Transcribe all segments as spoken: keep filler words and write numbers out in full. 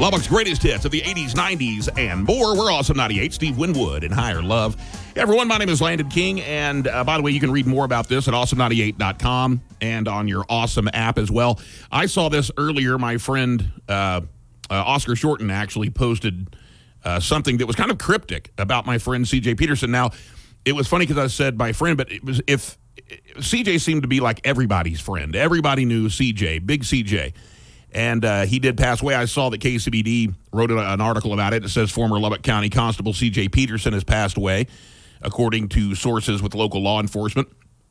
Lubbock's greatest hits of the eighties, nineties, and more. We're Awesome ninety-eight, Steve Winwood and Higher Love. Hey everyone, my name is Landon King, and uh, by the way, you can read more about this at awesome ninety-eight dot com and on your Awesome app as well. I saw this earlier. My friend uh, uh, Oscar Shorten actually posted uh, something that was kind of cryptic about my friend C J Peterson. Now, it was funny because I said my friend, but it was if C J seemed to be like everybody's friend. Everybody knew C J, big C J. And uh, he did pass away. I saw that K C B D wrote an article about it. It says former Lubbock County Constable C J Peterson has passed away, according to sources with local law enforcement.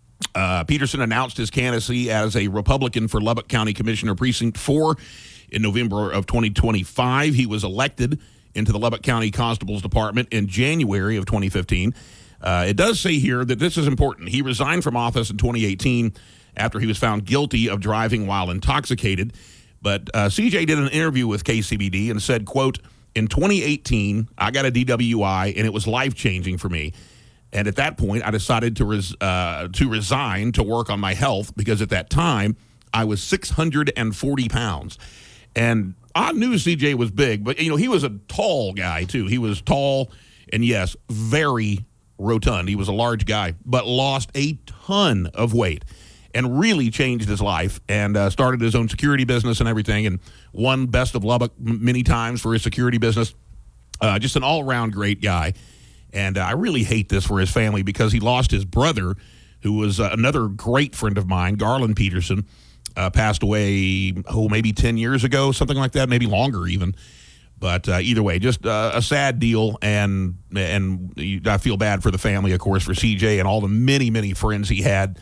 Uh, Peterson announced his candidacy as a Republican for Lubbock County Commissioner Precinct four in November of twenty twenty-five. He was elected into the Lubbock County Constable's Department in January of twenty fifteen. Uh, it does say here that this is important. He resigned from office in twenty eighteen after he was found guilty of driving while intoxicated. But uh, C J did an interview with K C B D and said, quote, in twenty eighteen, I got a D W I, and it was life-changing for me. And at that point, I decided to res- uh, to resign to work on my health because at that time, I was six hundred forty pounds. And I knew C J was big, but, you know, he was a tall guy, too. He was tall and, yes, very rotund. He was a large guy, but lost a ton of weight and really changed his life and uh, started his own security business and everything and won Best of Lubbock m- many times for his security business. Uh, just an all-around great guy. And uh, I really hate this for his family because he lost his brother, who was uh, another great friend of mine, Garland Peterson, uh, passed away, oh, maybe ten years ago, something like that, maybe longer even. But uh, either way, just uh, a sad deal, and and I feel bad for the family, of course, for C J and all the many, many friends he had.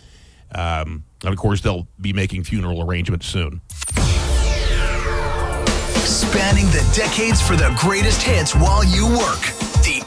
Um, and, of course, they'll be making funeral arrangements soon. Spanning the decades for the greatest hits while you work. The